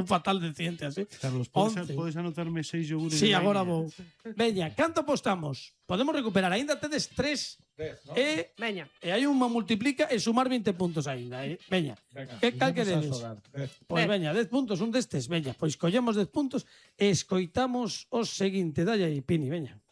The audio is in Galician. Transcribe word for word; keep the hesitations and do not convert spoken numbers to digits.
Son fatal de ciencias, eh? Carlos, podes, podes anotarme seis yogures? Sí, agora vou. Veña, canto apostamos? Podemos recuperar, aínda tedes tres. ¿no? E, Veña. e hai unha multiplica e sumar vinte puntos aínda, eh? Veña, que cal que dedes? Pois veña, dez puntos, un destes. Veña, pois collemos dez puntos e escoitamos o seguinte. Dalle aí, Pini, veña.